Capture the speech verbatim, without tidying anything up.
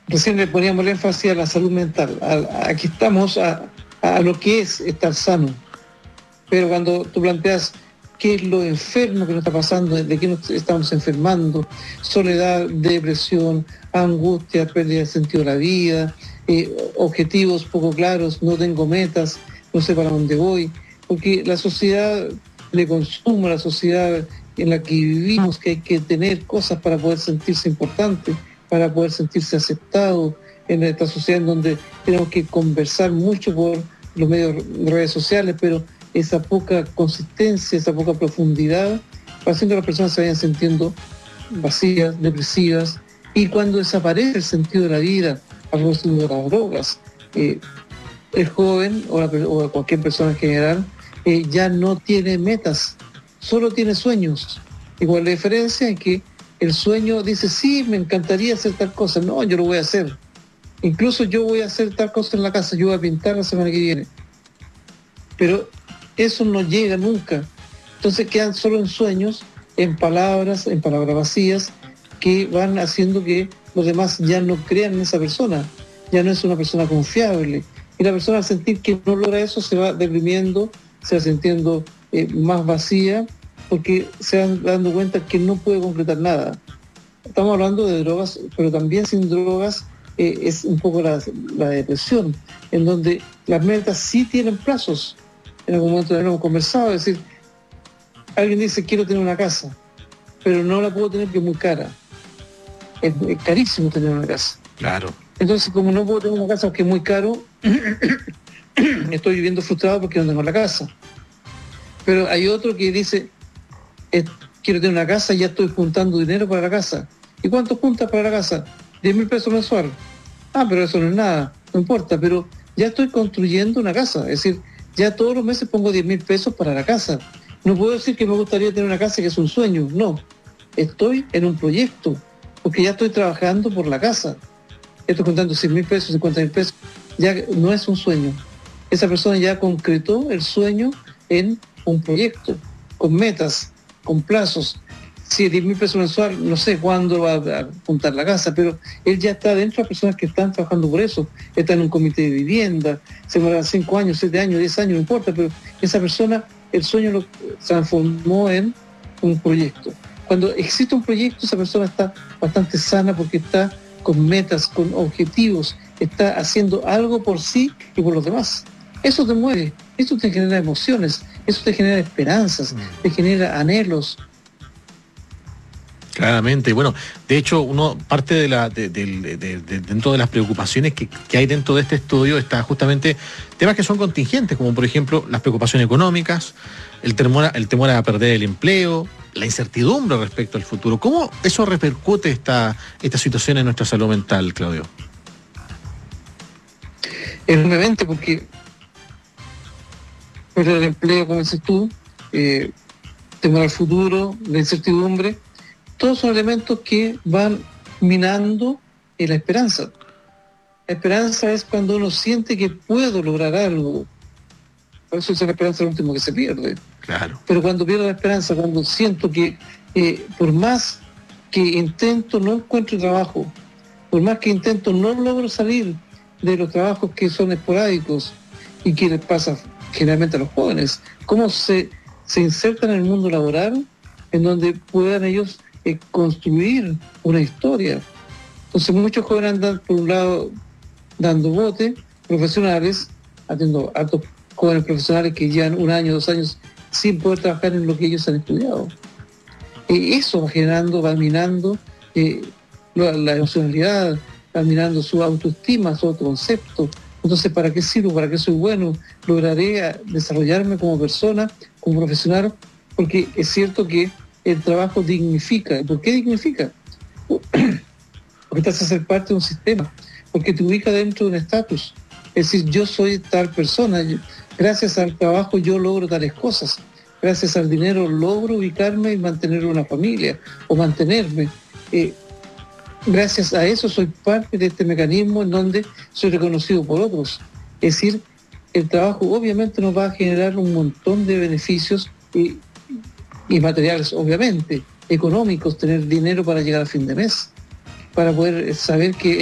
recién le poníamos el énfasis a la salud mental. A- aquí estamos a, a lo que es estar sano. Pero cuando tú planteas qué es lo enfermo que nos está pasando, de qué nos estamos enfermando, soledad, depresión, angustia, pérdida de sentido de la vida, eh, objetivos poco claros, no tengo metas, no sé para dónde voy, porque la sociedad de consumo, la sociedad en la que vivimos, que hay que tener cosas para poder sentirse importante, para poder sentirse aceptado, en esta sociedad en donde tenemos que conversar mucho por los medios de redes sociales, pero esa poca consistencia, esa poca profundidad, va haciendo que las personas se vayan sintiendo vacías, depresivas, y cuando desaparece el sentido de la vida a propósito de las drogas, eh, el joven o, la, o cualquier persona en general eh, ya no tiene metas, solo tiene sueños. Igual la diferencia es que el sueño dice, sí, me encantaría hacer tal cosa, no, yo lo voy a hacer. Incluso yo voy a hacer tal cosa en la casa, yo voy a pintar la semana que viene. Pero eso no llega nunca. Entonces quedan solo en sueños, en palabras, en palabras vacías, que van haciendo que los demás ya no crean en esa persona, ya no es una persona confiable. Y la persona al sentir que no logra eso se va deprimiendo, se va sintiendo eh, más vacía, porque se van dando cuenta que no puede concretar nada. Estamos hablando de drogas, pero también sin drogas eh, es un poco la, la depresión, en donde las metas sí tienen plazos. En algún momento lo hemos conversado, es decir, alguien dice quiero tener una casa, pero no la puedo tener porque es muy cara. Es, es carísimo tener una casa. Claro. Entonces, como no puedo tener una casa porque es muy caro, estoy viviendo frustrado porque no tengo la casa. Pero hay otro que dice, eh, quiero tener una casa y ya estoy juntando dinero para la casa. ¿Y cuánto juntas para la casa? diez mil pesos mensual. Ah, pero eso no es nada, no importa, pero ya estoy construyendo una casa. Es decir, ya todos los meses pongo diez mil pesos para la casa. No puedo decir que me gustaría tener una casa que es un sueño, no. Estoy en un proyecto, porque ya estoy trabajando por la casa. Estoy contando cien mil pesos, cincuenta mil pesos. Ya no es un sueño. Esa persona ya concretó el sueño en un proyecto, con metas, con plazos. Si diez mil pesos mensual, no sé cuándo va a juntar la casa, pero él ya está dentro de las personas que están trabajando por eso. Está en un comité de vivienda, se demorará cinco años, siete años, diez años, no importa, pero esa persona, el sueño lo transformó en un proyecto. Cuando existe un proyecto, esa persona está bastante sana porque está con metas, con objetivos, está haciendo algo por sí y por los demás. Eso te mueve, eso te genera emociones, eso te genera esperanzas, te genera anhelos. Claramente, y bueno, de hecho, uno parte de la de, de, de, de, de dentro de las preocupaciones que, que hay dentro de este estudio está justamente temas que son contingentes, como por ejemplo las preocupaciones económicas, el temor a, el temor a perder el empleo, la incertidumbre respecto al futuro. ¿Cómo eso repercute esta, esta situación en nuestra salud mental, Claudio? Enormemente, porque perder el empleo, como dices tú, eh, temor al futuro, la incertidumbre, todos son elementos que van minando eh, la esperanza. La esperanza es cuando uno siente que puedo lograr algo. Por eso es la esperanza lo último que se pierde. Claro. Pero cuando pierdo la esperanza, cuando siento que eh, por más que intento no encuentro trabajo, por más que intento no logro salir de los trabajos que son esporádicos y que les pasa generalmente a los jóvenes, cómo se, se insertan en el mundo laboral en donde puedan ellos eh, construir una historia. Entonces muchos jóvenes andan por un lado dando bote, profesionales, atiendo a altos jóvenes profesionales que llevan un año, dos años sin poder trabajar en lo que ellos han estudiado. Y eso va generando, va minando eh, la, la emocionalidad, va minando su autoestima, su autoconcepto. Entonces, ¿para qué sirvo? ¿Para qué soy bueno? ¿Lograré desarrollarme como persona, como profesional? Porque es cierto que el trabajo dignifica. ¿Por qué dignifica? Porque te hace ser parte de un sistema, porque te ubica dentro de un estatus. Es decir, yo soy tal persona, yo, gracias al trabajo yo logro tales cosas, gracias al dinero logro ubicarme y mantener una familia o mantenerme. Eh, gracias a eso soy parte de este mecanismo en donde soy reconocido por otros. Es decir, el trabajo obviamente nos va a generar un montón de beneficios y, y materiales, obviamente, económicos, tener dinero para llegar a fin de mes, para poder saber que